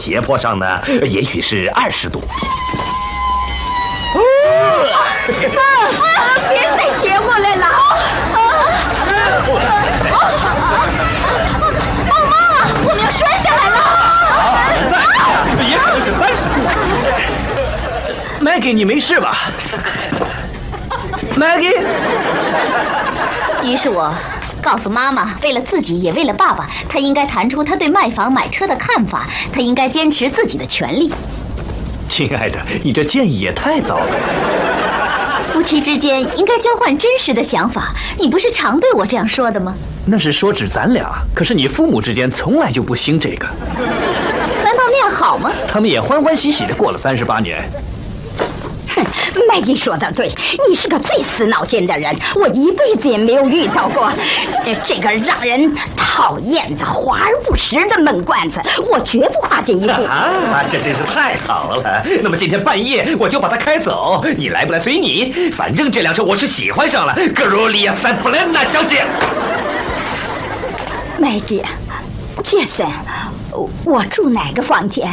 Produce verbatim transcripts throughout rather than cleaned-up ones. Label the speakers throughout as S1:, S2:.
S1: 斜坡上呢，也许是二十度。
S2: 啊啊！别再斜过来了！啊！帮忙啊！我们要摔下来了！
S1: 啊，也可能是三十度。
S3: Maggie， 你没事吧 ？Maggie。
S4: 于是我告诉妈妈，为了自己也为了爸爸，她应该谈出她对卖房买车的看法，她应该坚持自己的权利。
S3: 亲爱的，你这建议也太早了。
S4: 夫妻之间应该交换真实的想法，你不是常对我这样说的吗？
S3: 那是说指咱俩，可是你父母之间从来就不兴这个。
S4: 难道那样好吗？
S3: 他们也欢欢喜喜地过了三十八年。
S2: 哼，麦伊说的对，你是个最死脑筋的人，我一辈子也没有遇到过这个让人讨厌的华而不实的闷罐子，我绝不跨进一步。
S1: 啊，这真是太好了！那么今天半夜我就把它开走，你来不来随你，反正这辆车我是喜欢上了。格罗利亚·塞布莲娜小姐，
S2: 麦迪，杰森，我住哪个房间？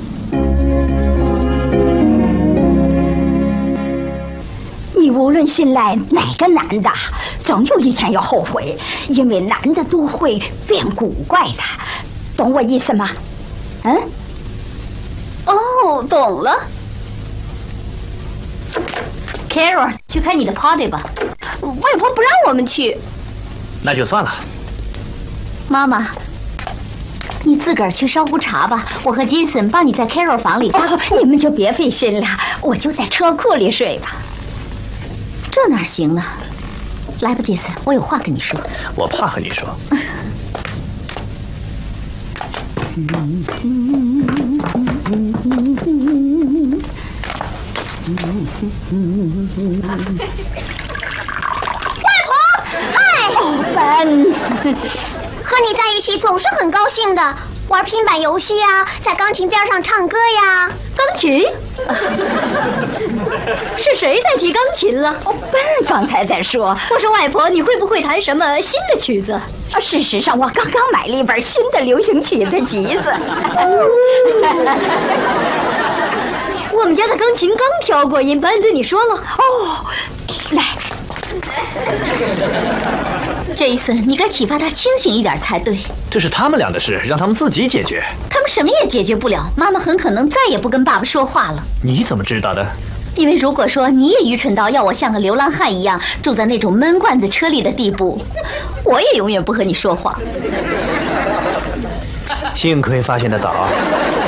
S2: 你无论信赖哪个男的，总有一天要后悔，因为男的都会变古怪的，懂我意思吗？嗯？
S4: 哦，懂了。Carol， 去开你的 party 吧。
S5: 外婆不让我们去。
S3: 那就算了。
S4: 妈妈，你自个儿去烧壶茶吧，我和 Jason 帮你在 Carol 房里。
S2: 哦，你们就别费心了，我就在车库里睡吧。
S4: 这哪行呢？来吧，杰森，我有话跟你说。
S3: 我怕和你说。
S5: 外婆，嗨，
S2: 宝贝，
S5: 和你在一起总是很高兴的，玩平板游戏呀，在钢琴边上唱歌呀。
S2: 钢琴？
S4: 是谁在提钢琴了？
S2: 哦，笨，刚才在说。
S4: 我说外婆，你会不会弹什么新的曲子？
S2: 啊，事实上，我刚刚买了一本新的流行曲的集子。
S4: 我们家的钢琴刚调过音，班对你说了。
S2: 哦，来。
S4: Jason， 你该启发他清醒一点才对。
S3: 这是他们俩的事，让他们自己解决。
S4: 他们什么也解决不了，妈妈很可能再也不跟爸爸说话了。
S3: 你怎么知道的？
S4: 因为如果说你也愚蠢到要我像个流浪汉一样住在那种闷罐子车里的地步，我也永远不和你说话。
S3: 幸亏发现的早。